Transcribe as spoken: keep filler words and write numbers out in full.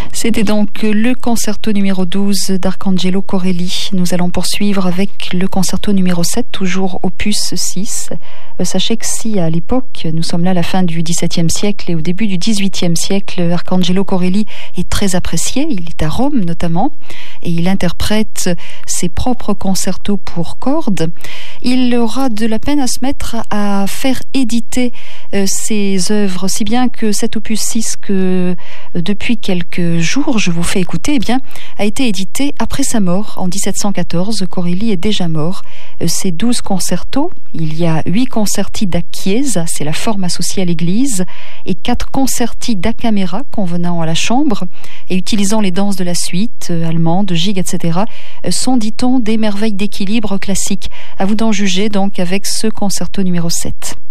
C'était donc le concerto numéro douze d'Arcangelo Corelli. Nous allons poursuivre avec le concerto numéro sept, toujours opus six. Euh, sachez que si à l'époque, nous sommes là à la fin du dix-septième siècle et au début du dix-huitième siècle, Arcangelo Corelli est très apprécié. Il est à Rome notamment et il interprète ses propres concertos pour cordes. Il aura de la peine à se mettre à faire éditer euh, ses œuvres, si bien que cet opus six que euh, depuis quelques jours je vous fais écouter, eh bien, a été édité après sa mort en dix-sept cent quatorze. Corelli est déjà mort. Euh, ces douze concertos, il y a huit concerti da chiesa, c'est la forme associée à l'église, et quatre concerti da camera convenant à la chambre et utilisant les danses de la suite, euh, allemande, gigue, et cetera, euh, sont, dit-on, des merveilles d'équilibre classique. À vous d'en juger donc avec ce concerto numéro sept.